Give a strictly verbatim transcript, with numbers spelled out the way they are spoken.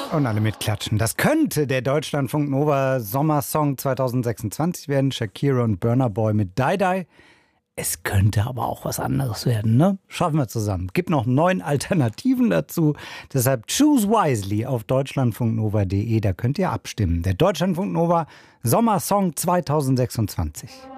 Und alle mitklatschen. Das könnte der Deutschlandfunk Nova Sommersong zwanzig sechsundzwanzig werden. Shakira und Burna Boy mit Die Die. Es könnte aber auch was anderes werden, ne? Schaffen wir zusammen. Gibt noch neun Alternativen dazu. Deshalb choose wisely auf deutschlandfunknova punkt de. Da könnt ihr abstimmen. Der Deutschlandfunk Nova Sommersong zwanzig sechsundzwanzig.